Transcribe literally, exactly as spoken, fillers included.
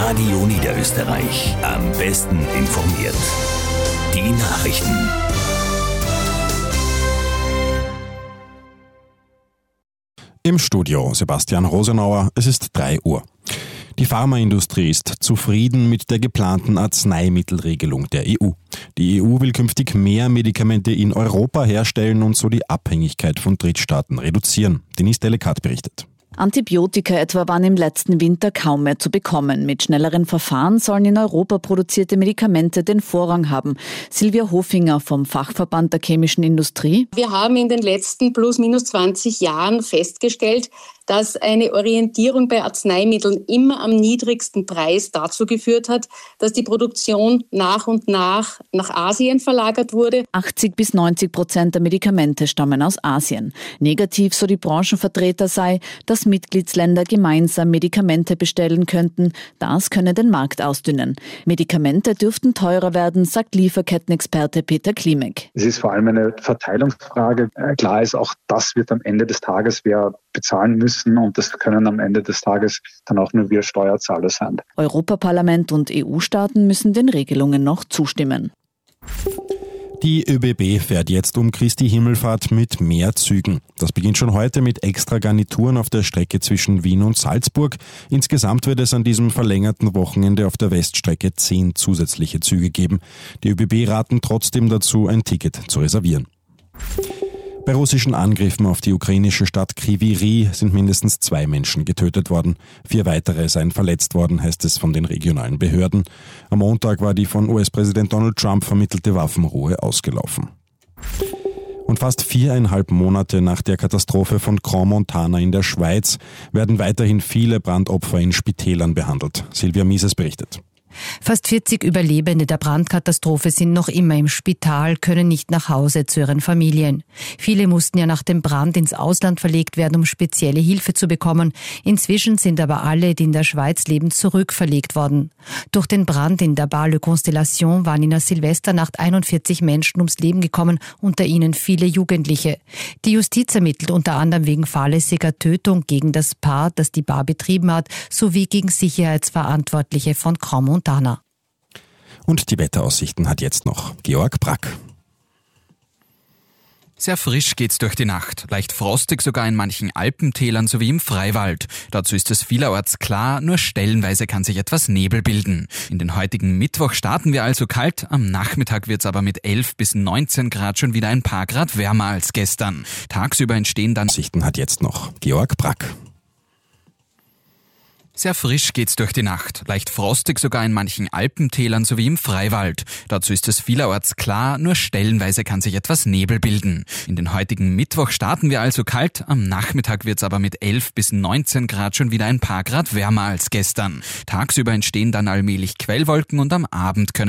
Radio Niederösterreich. Am besten informiert. Die Nachrichten. Im Studio Sebastian Rosenauer, es ist drei Uhr. Die Pharmaindustrie ist zufrieden mit der geplanten Arzneimittelregelung der E U. Die E U will künftig mehr Medikamente in Europa herstellen und so die Abhängigkeit von Drittstaaten reduzieren. Denise Delekat berichtet. Antibiotika etwa waren im letzten Winter kaum mehr zu bekommen. Mit schnelleren Verfahren sollen in Europa produzierte Medikamente den Vorrang haben. Silvia Hofinger vom Fachverband der chemischen Industrie. Wir haben in den letzten plus minus zwanzig Jahren festgestellt, dass eine Orientierung bei Arzneimitteln immer am niedrigsten Preis dazu geführt hat, dass die Produktion nach und nach nach Asien verlagert wurde. achtzig bis neunzig Prozent der Medikamente stammen aus Asien. Negativ, so die Branchenvertreter, sei, dass Mitgliedsländer gemeinsam Medikamente bestellen könnten. Das könne den Markt ausdünnen. Medikamente dürften teurer werden, sagt Lieferkettenexperte Peter Klimek. Es ist vor allem eine Verteilungsfrage. Klar ist auch, das wird am Ende des Tages wer bezahlen müssen und das können am Ende des Tages dann auch nur wir Steuerzahler sein. Europaparlament und E U-Staaten müssen den Regelungen noch zustimmen. Die ÖBB fährt jetzt um Christi Himmelfahrt mit mehr Zügen. Das beginnt schon heute mit extra Garnituren auf der Strecke zwischen Wien und Salzburg. Insgesamt wird es an diesem verlängerten Wochenende auf der Weststrecke zehn zusätzliche Züge geben. Die ÖBB raten trotzdem dazu, ein Ticket zu reservieren. Bei russischen Angriffen auf die ukrainische Stadt Kryvyi Rih sind mindestens zwei Menschen getötet worden. Vier weitere seien verletzt worden, heißt es von den regionalen Behörden. Am Montag war die von U S-Präsident Donald Trump vermittelte Waffenruhe ausgelaufen. Und fast viereinhalb Monate nach der Katastrophe von Crans-Montana in der Schweiz werden weiterhin viele Brandopfer in Spitälern behandelt. Silvia Mieses berichtet. Fast vierzig Überlebende der Brandkatastrophe sind noch immer im Spital, können nicht nach Hause zu ihren Familien. Viele mussten ja nach dem Brand ins Ausland verlegt werden, um spezielle Hilfe zu bekommen. Inzwischen sind aber alle, die in der Schweiz leben, zurückverlegt worden. Durch den Brand in der Bar Le Constellation waren in der Silvesternacht einundvierzig Menschen ums Leben gekommen, unter ihnen viele Jugendliche. Die Justiz ermittelt unter anderem wegen fahrlässiger Tötung gegen das Paar, das die Bar betrieben hat, sowie gegen Sicherheitsverantwortliche von Crans-Montana. Und die Wetteraussichten hat jetzt noch Georg Brack. Sehr frisch geht's durch die Nacht, leicht frostig sogar in manchen Alpentälern sowie im Freiwald. Dazu ist es vielerorts klar, nur stellenweise kann sich etwas Nebel bilden. In den heutigen Mittwoch starten wir also kalt, am Nachmittag wird's aber mit elf bis neunzehn Grad schon wieder ein paar Grad wärmer als gestern. Tagsüber entstehen dann... Aussichten hat jetzt noch Georg Brack. Sehr frisch geht's durch die Nacht, leicht frostig sogar in manchen Alpentälern sowie im Freiwald. Dazu ist es vielerorts klar, nur stellenweise kann sich etwas Nebel bilden. In den heutigen Mittwoch starten wir also kalt, am Nachmittag wird's aber mit elf bis neunzehn Grad schon wieder ein paar Grad wärmer als gestern. Tagsüber entstehen dann allmählich Quellwolken und am Abend können